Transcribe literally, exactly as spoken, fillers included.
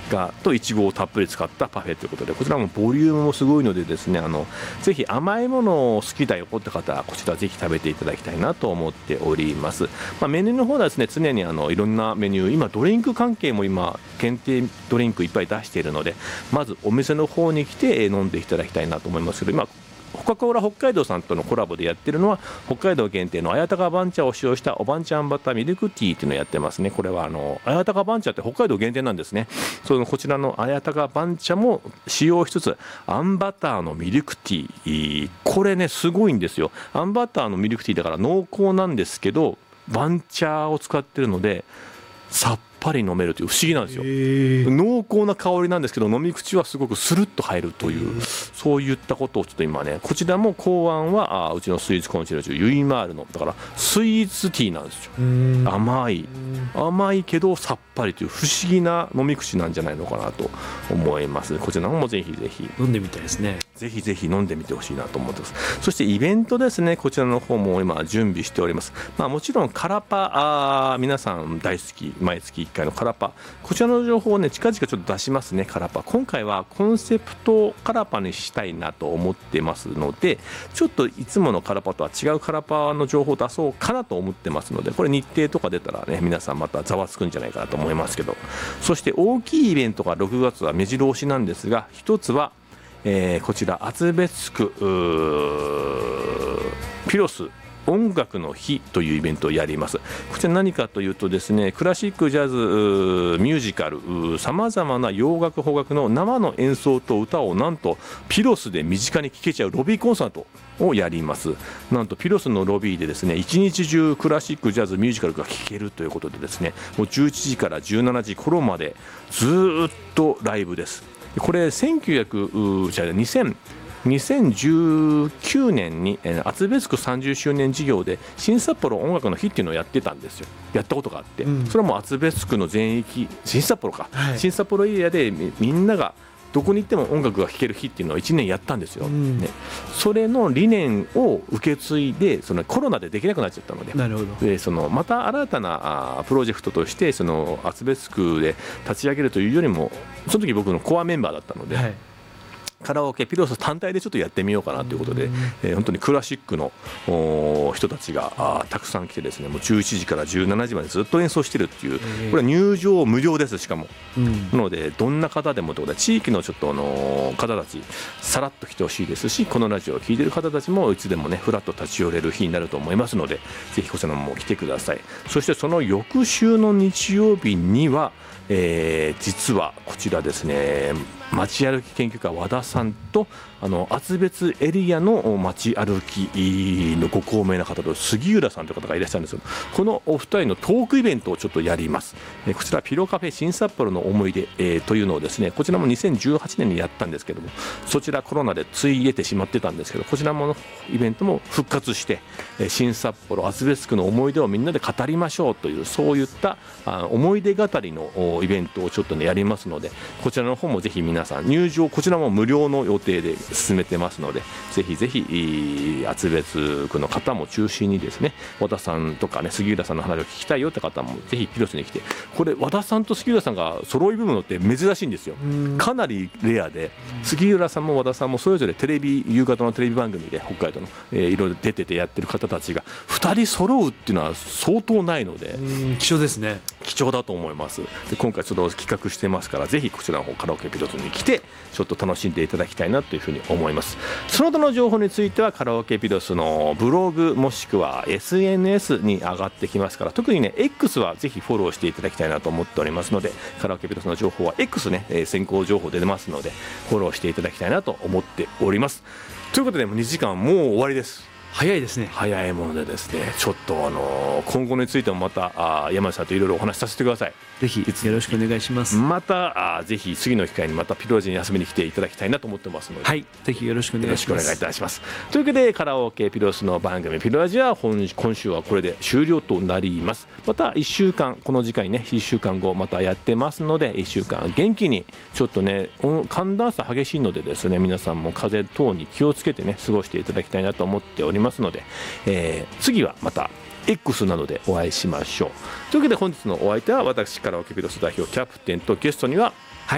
がといちごをたっぷり使ったパフェということで、こちらもボリュームもすごいのでですね、あのぜひ甘いものを好きだよって方はこちらぜひ食べていただきたいなと思っております。まあ、メニューの方はですね、常にあのいろんなメニュー、今ドリンク関係も今限定ドリンクいっぱい出しているので、まずお店の方に来て飲んでいただきたいなと思いますけど、今コカ・コーラ北海道さんとのコラボでやってるのは北海道限定の綾鷹番茶を使用したおばんちゃんバターミルクティーっていうのをやってますね。これはあの綾鷹番茶って北海道限定なんですね。そのこちらの綾鷹番茶も使用しつつあんバターのミルクティー、これねすごいんですよ。あんバターのミルクティーだから濃厚なんですけど番茶を使ってるのでさっぱり飲めるという不思議なんですよ。濃厚な香りなんですけど飲み口はすごくスルッと入るという、そういったことをちょっと今ね、こちらも考案はあうちのスイーツコンシェルジュユイマールのだからスイーツティーなんですよ。甘い甘いけどさっぱりという不思議な飲み口なんじゃないのかなと思います。こちらもぜひぜひ飲んでみたいですね。 ぜひぜひ飲んでみてほしいなと思ってます。そしてイベントですね、こちらの方も今準備しております。まあ、もちろんカラパあ皆さん大好き毎月いっかいのカラパ、こちらの情報をね近々ちょっと出しますね。カラパ今回はコンセプトカラパにしたいなと思ってますので、ちょっといつものカラパとは違うカラパの情報を出そうかなと思ってますので、これ日程とか出たらね皆さんまたざわつくんじゃないかなと思いますけど、そして大きいイベントがろくがつは目白押しなんですが、一つはえー、こちら厚別区ピロス音楽の日というイベントをやります。こちら何かというとですね、クラシック、ジャズ、ミュージカルさまざまな洋楽邦楽の生の演奏と歌をなんとピロスで身近に聴けちゃうロビーコンサートをやります。なんとピロスのロビーでですね一日中クラシック、ジャズ、ミュージカルが聴けるということでですね、もうじゅういちじからじゅうしちじ頃までずっとライブです。これせんきゅうひゃくじゃあにせんにせんじゅうきゅうねんに厚別区さんじゅっしゅうねん事業で新札幌音楽の日っていうのをやってたんですよ。やったことがあって、うん、それはもう厚別区の全域新札幌か、はい、新札幌エリアでみんながどこに行っても音楽が聴ける日っていうのをいちねんやったんですよ、うんね、それの理念を受け継いでそのコロナでできなくなっちゃったので、 なるほど。 でそのまた新たなプロジェクトとしてその厚別区で立ち上げるというよりも、その時僕のコアメンバーだったので、はい、カラオケピロス単体でちょっとやってみようかなということで、えー、本当にクラシックの人たちがたくさん来てですね、もうじゅういちじからじゅうしちじまでずっと演奏してるっていう、これは入場無料です。しかも、うん、なのでどんな方でもということで、地域のちょっとあの方たちさらっと来てほしいですし、このラジオを聴いてる方たちもいつでもねフラッと立ち寄れる日になると思いますので、ぜひこちらも来てください。そしてその翌週の日曜日には、えー、実はこちらですね、街歩き研究家和田さんとあの厚別エリアの街歩きのご高名な方と杉浦さんという方がいらっしゃるんですけど、このお二人のトークイベントをちょっとやります。えこちらピロカフェ新札幌の思い出、えー、というのをですね、こちらもにせんじゅうはちねんにやったんですけども、そちらコロナでついえてしまってたんですけど、こちらもイベントも復活して、えー、新札幌厚別区の思い出をみんなで語りましょうという、そういったあ思い出語りのイベントをちょっとねやりますので、こちらの方もぜひ皆さん入場こちらも無料の予定で進めてますので、ぜひぜひ厚別区の方も中心にですね、和田さんとかね杉浦さんの話を聞きたいよって方もぜひピロスに来て、これ和田さんと杉浦さんが揃い部分のって珍しいんですよ。かなりレアで、杉浦さんも和田さんもそれぞれテレビ夕方のテレビ番組で北海道の、えー、いろいろ出ててやってる方たちがふたり揃うっていうのは相当ないので、 貴重ですね。 貴重だと思います。で今回ちょっと企画してますから、ぜひこちらの方カラオケピロスに来てちょっと楽しんでいただきたいなというふうに思います。その他の情報についてはカラオケピロスのブログもしくは エスエヌエス に上がってきますから、特にね X はぜひフォローしていただきたいなと思っておりますので、カラオケピロスの情報は X ね、えー、先行情報出ますのでフォローしていただきたいなと思っております。ということでもうにじかんもう終わりです。 早いですね。 早いものでですね、ちょっとあの今後についてもまたあ山内さんといろいろお話しさせてください。 ぜひよろしくお願いします。 またあぜひ次の機会にまたピロラジに遊びに来ていただきたいなと思ってますので、 はい、ぜひよろしくお願いします。 よろしくお願いいたします。というわけでカラオケピロスの番組ピロラジは今週はこれで終了となります。またいっしゅうかんこの時間にねいっしゅうかんごまたやってますので、いっしゅうかん元気にちょっとね寒暖差激しいのでですね、皆さんも風邪等に気をつけてね過ごしていただきたいなと思っておりますので、えー、次はまたX などでお会いしましょう。というわけで本日のお相手は私カラオケピロス代表キャプテンとゲストには